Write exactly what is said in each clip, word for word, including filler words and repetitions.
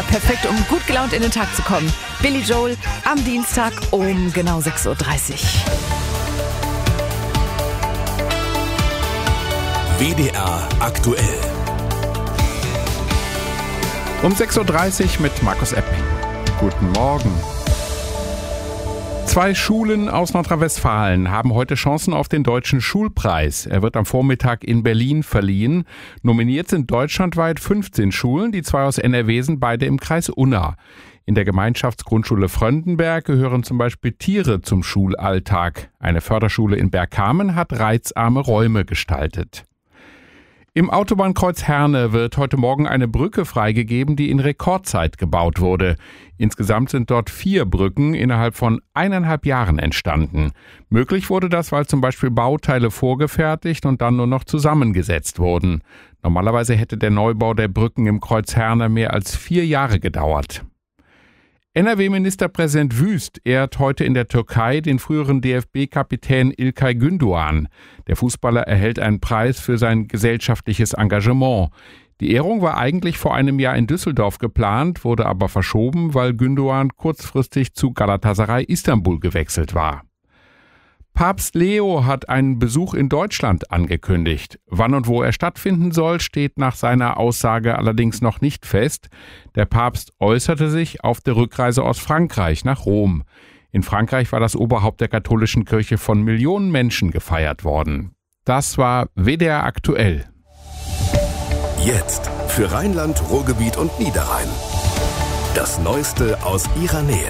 perfekt, um gut gelaunt in den Tag zu kommen. Billy Joel am Dienstag um genau sechs Uhr dreißig. W D R aktuell. Um sechs Uhr dreißig mit Markus Epping. Guten Morgen. Zwei Schulen aus Nordrhein-Westfalen haben heute Chancen auf den Deutschen Schulpreis. Er wird am Vormittag in Berlin verliehen. Nominiert sind deutschlandweit fünfzehn Schulen. Die zwei aus N R W sind beide im Kreis Unna. In der Gemeinschaftsgrundschule Fröndenberg gehören zum Beispiel Tiere zum Schulalltag. Eine Förderschule in Bergkamen hat reizarme Räume gestaltet. Im Autobahnkreuz Herne wird heute Morgen eine Brücke freigegeben, die in Rekordzeit gebaut wurde. Insgesamt sind dort vier Brücken innerhalb von eineinhalb Jahren entstanden. Möglich wurde das, weil zum Beispiel Bauteile vorgefertigt und dann nur noch zusammengesetzt wurden. Normalerweise hätte der Neubau der Brücken im Kreuz Herne mehr als vier Jahre gedauert. N R W-Ministerpräsident Wüst ehrt heute in der Türkei den früheren D F B-Kapitän İlkay Gündoğan. Der Fußballer erhält einen Preis für sein gesellschaftliches Engagement. Die Ehrung war eigentlich vor einem Jahr in Düsseldorf geplant, wurde aber verschoben, weil Gündoğan kurzfristig zu Galatasaray Istanbul gewechselt war. Papst Leo hat einen Besuch in Deutschland angekündigt. Wann und wo er stattfinden soll, steht nach seiner Aussage allerdings noch nicht fest. Der Papst äußerte sich auf der Rückreise aus Frankreich nach Rom. In Frankreich war das Oberhaupt der katholischen Kirche von Millionen Menschen gefeiert worden. Das war W D R aktuell. Jetzt für Rheinland, Ruhrgebiet und Niederrhein. Das Neueste aus ihrer Nähe.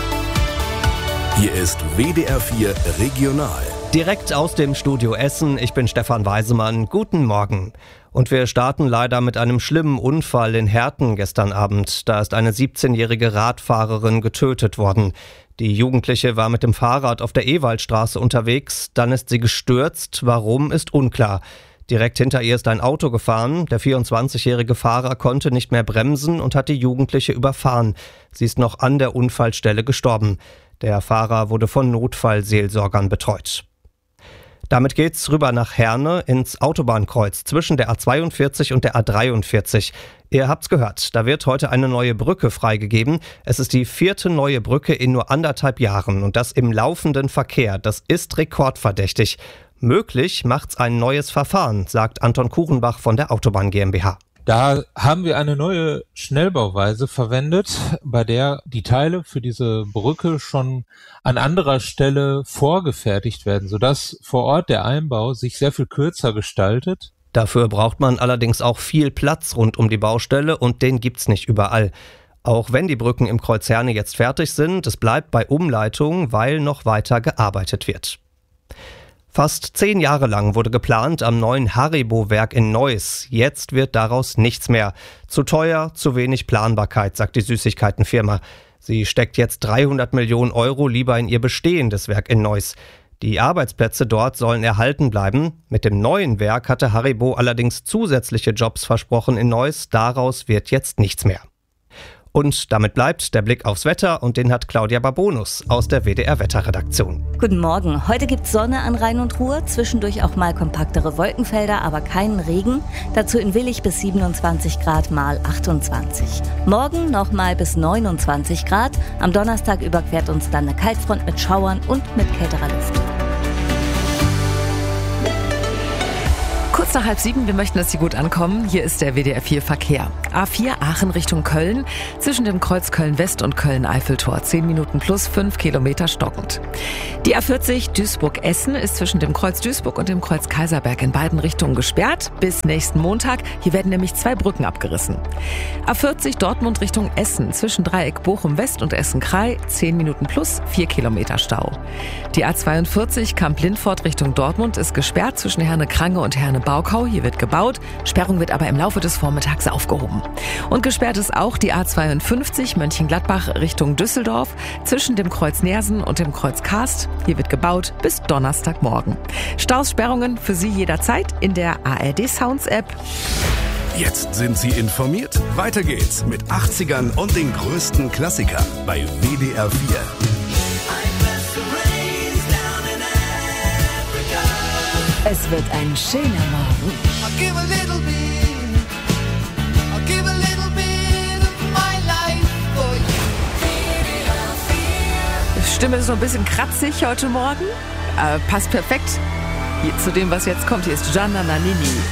Hier ist W D R vier Regional. Direkt aus dem Studio Essen, ich bin Stefan Weisemann, guten Morgen. Und wir starten leider mit einem schlimmen Unfall in Herten gestern Abend. Da ist eine siebzehnjährige Radfahrerin getötet worden. Die Jugendliche war mit dem Fahrrad auf der Ewaldstraße unterwegs, dann ist sie gestürzt, warum ist unklar. Direkt hinter ihr ist ein Auto gefahren. Der vierundzwanzigjährige Fahrer konnte nicht mehr bremsen und hat die Jugendliche überfahren. Sie ist noch an der Unfallstelle gestorben. Der Fahrer wurde von Notfallseelsorgern betreut. Damit geht's rüber nach Herne ins Autobahnkreuz zwischen der A zweiundvierzig und der A dreiundvierzig. Ihr habt's gehört, da wird heute eine neue Brücke freigegeben. Es ist die vierte neue Brücke in nur anderthalb Jahren und das im laufenden Verkehr. Das ist rekordverdächtig. Möglich macht's ein neues Verfahren, sagt Anton Kuchenbach von der Autobahn GmbH. Da haben wir eine neue Schnellbauweise verwendet, bei der die Teile für diese Brücke schon an anderer Stelle vorgefertigt werden, sodass vor Ort der Einbau sich sehr viel kürzer gestaltet. Dafür braucht man allerdings auch viel Platz rund um die Baustelle und den gibt's nicht überall. Auch wenn die Brücken im Kreuz Herne jetzt fertig sind, es bleibt bei Umleitung, weil noch weiter gearbeitet wird. Fast zehn Jahre lang wurde geplant am neuen Haribo-Werk in Neuss. Jetzt wird daraus nichts mehr. Zu teuer, zu wenig Planbarkeit, sagt die Süßigkeitenfirma. Sie steckt jetzt dreihundert Millionen Euro lieber in ihr bestehendes Werk in Neuss. Die Arbeitsplätze dort sollen erhalten bleiben. Mit dem neuen Werk hatte Haribo allerdings zusätzliche Jobs versprochen in Neuss. Daraus wird jetzt nichts mehr. Und damit bleibt der Blick aufs Wetter und den hat Claudia Babonus aus der W D R-Wetterredaktion. Guten Morgen. Heute gibt's Sonne an Rhein und Ruhr, zwischendurch auch mal kompaktere Wolkenfelder, aber keinen Regen. Dazu in Willich bis siebenundzwanzig Grad mal achtundzwanzig. Morgen nochmal bis neunundzwanzig Grad. Am Donnerstag überquert uns dann eine Kaltfront mit Schauern und mit kälterer Luft. Kurz nach halb sieben, wir möchten, dass Sie gut ankommen. Hier ist der W D R vier Verkehr. A vier Aachen Richtung Köln, zwischen dem Kreuz Köln-West und Köln-Eiffeltor. zehn Minuten plus fünf Kilometer stockend. Die A vierzig Duisburg-Essen ist zwischen dem Kreuz Duisburg und dem Kreuz Kaiserberg in beiden Richtungen gesperrt. Bis nächsten Montag. Hier werden nämlich zwei Brücken abgerissen. A vierzig Dortmund Richtung Essen, zwischen Dreieck Bochum-West und Essen-Krei. zehn Minuten plus vier Kilometer Stau. Die A zweiundvierzig Kamp-Lindfort Richtung Dortmund ist gesperrt zwischen Herne-Krange und Herne-Baukau. Hier wird gebaut. Sperrung wird aber im Laufe des Vormittags aufgehoben. Und gesperrt ist auch die A zweiundfünfzig Mönchengladbach Richtung Düsseldorf zwischen dem Kreuz Neersen und dem Kreuz Karst. Hier wird gebaut bis Donnerstagmorgen. Staus, Sperrungen für Sie jederzeit in der A R D Sounds App. Jetzt sind Sie informiert. Weiter geht's mit achtzigern und den größten Klassikern bei W D R vier. Es wird ein schöner Morgen. Stimme ist so ein bisschen kratzig heute Morgen. Äh, passt perfekt hier, zu dem, was jetzt kommt. Hier ist Gianna Nannini.